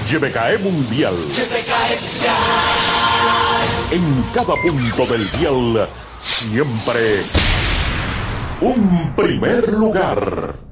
YBKE Mundial. YBKE Mundial. En cada punto del dial, siempre un primer lugar.